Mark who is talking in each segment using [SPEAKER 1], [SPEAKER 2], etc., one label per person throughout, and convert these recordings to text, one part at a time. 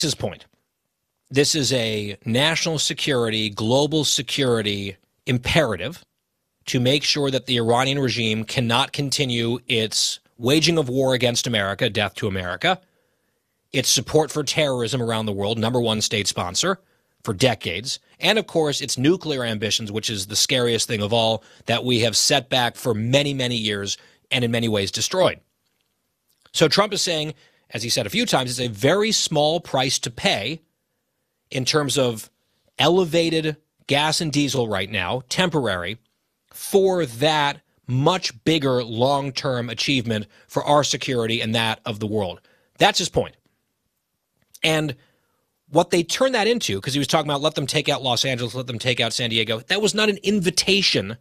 [SPEAKER 1] his point. This is a national security, global security imperative to make sure that the Iranian regime cannot continue its waging of war against America, death to America, its support for terrorism around the world, number one state sponsor for decades, and of course its nuclear ambitions, which is the scariest thing of all, that we have set back for many, many years and in many ways destroyed. So Trump is saying, as he said a few times, it's a very small price to pay in terms of elevated gas and diesel right now, temporary, for that much bigger long-term achievement for our security and that of the world. That's his point. And what they turned that into, because he was talking about let them take out Los Angeles, let them take out San Diego, that was not an invitation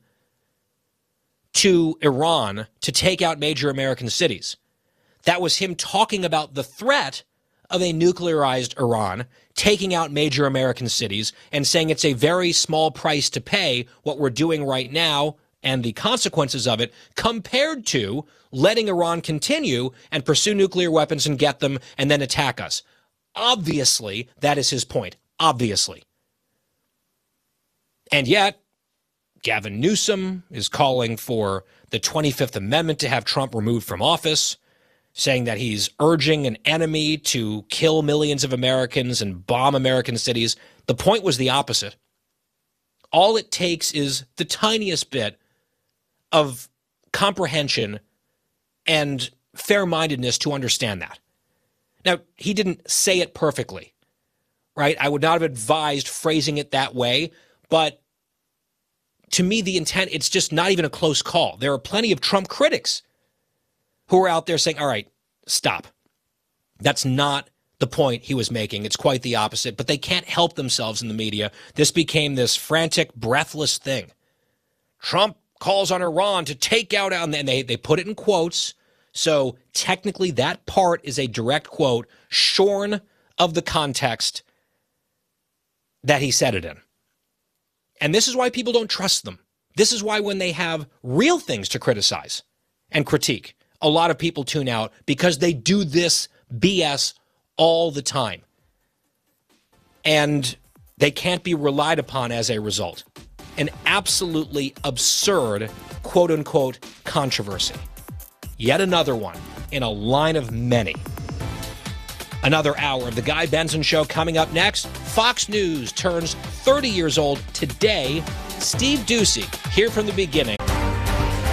[SPEAKER 1] to Iran to take out major American cities. That was him talking about the threat of a nuclearized Iran taking out major American cities and saying it's a very small price to pay, what we're doing right now and the consequences of it, compared to letting Iran continue and pursue nuclear weapons and get them and then attack us. Obviously, that is his point. Obviously. And yet, Gavin Newsom is calling for the 25th Amendment to have Trump removed from office, saying that he's urging an enemy to kill millions of Americans and bomb American cities. The point was the opposite. All it takes is the tiniest bit of comprehension and fair-mindedness to understand that. Now, he didn't say it perfectly, right? I would not have advised phrasing it that way, but to me, the intent, it's just not even a close call. There are plenty of Trump critics who are out there saying, all right, stop. That's not the point he was making. It's quite the opposite, but they can't help themselves in the media. This became this frantic, breathless thing. Trump calls on Iran to take out, and they put it in quotes. So technically that part is a direct quote, shorn of the context that he said it in. And this is why people don't trust them. This is why when they have real things to criticize and critique, a lot of people tune out because they do this BS all the time. And they can't be relied upon as a result. An absolutely absurd, quote-unquote, controversy. Yet another one in a line of many. Another hour of The Guy Benson Show coming up next. Fox News turns 30 years old today. Steve Doocy, here from the beginning.